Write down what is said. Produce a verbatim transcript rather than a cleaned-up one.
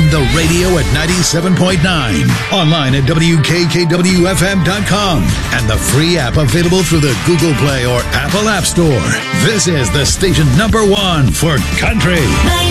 on the radio at ninety-seven point nine, online at W K K W F M dot com, and the free app available through the Google Play or Apple App Store. This is the station number one for country.